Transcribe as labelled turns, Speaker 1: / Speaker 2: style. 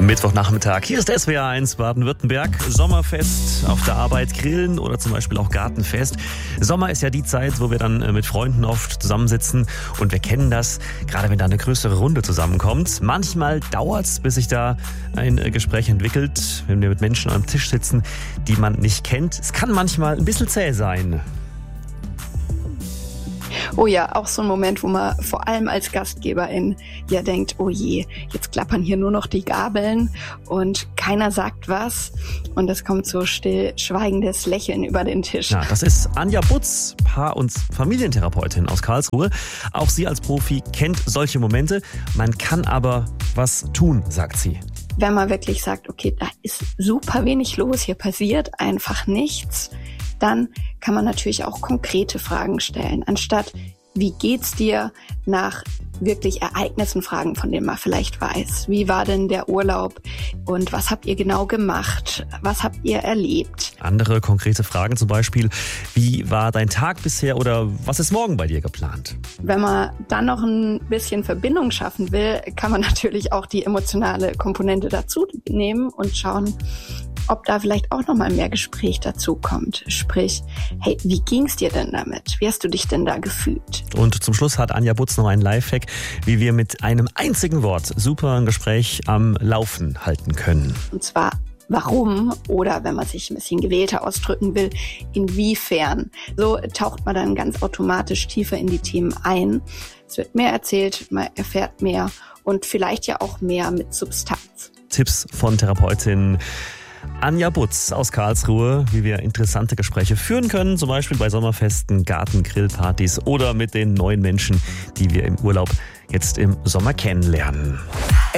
Speaker 1: Mittwochnachmittag. Hier ist SWR1 Baden-Württemberg. Sommerfest, auf der Arbeit grillen oder zum Beispiel auch Gartenfest. Sommer ist ja die Zeit, wo wir dann mit Freunden oft zusammensitzen. Und wir kennen das, gerade wenn da eine größere Runde zusammenkommt. Manchmal dauert es, bis sich da ein Gespräch entwickelt, wenn wir mit Menschen am Tisch sitzen, die man nicht kennt. Es kann manchmal ein bisschen zäh sein.
Speaker 2: Oh ja, auch so ein Moment, wo man vor allem als Gastgeberin ja denkt, oh je, jetzt klappern hier nur noch die Gabeln und keiner sagt was und es kommt so stillschweigendes Lächeln über den Tisch.
Speaker 1: Ja, das ist Anja Butz, Paar- und Familientherapeutin aus Karlsruhe. Auch sie als Profi kennt solche Momente. Man kann aber was tun, sagt sie.
Speaker 2: Wenn man wirklich sagt, okay, da ist super wenig los, hier passiert einfach nichts, dann kann man natürlich auch konkrete Fragen stellen, anstatt wie geht's dir, nach wirklich Ereignissen fragen, von denen man vielleicht weiß. Wie war denn der Urlaub und was habt ihr genau gemacht? Was habt ihr erlebt?
Speaker 1: Andere konkrete Fragen zum Beispiel, wie war dein Tag bisher oder was ist morgen bei dir geplant?
Speaker 2: Wenn man dann noch ein bisschen Verbindung schaffen will, kann man natürlich auch die emotionale Komponente dazu nehmen und schauen, ob da vielleicht auch noch mal mehr Gespräch dazu kommt. Sprich, hey, wie ging's dir denn damit? Wie hast du dich denn da gefühlt?
Speaker 1: Und zum Schluss hat Anja Butz noch einen Lifehack, wie wir mit einem einzigen Wort super ein Gespräch am Laufen halten können.
Speaker 2: Und zwar warum oder, wenn man sich ein bisschen gewählter ausdrücken will, inwiefern. So taucht man dann ganz automatisch tiefer in die Themen ein. Es wird mehr erzählt, man erfährt mehr und vielleicht ja auch mehr mit Substanz.
Speaker 1: Tipps von Therapeutin Anja Butz aus Karlsruhe, wie wir interessante Gespräche führen können, zum Beispiel bei Sommerfesten, Garten-Grillpartys oder mit den neuen Menschen, die wir im Urlaub jetzt im Sommer kennenlernen.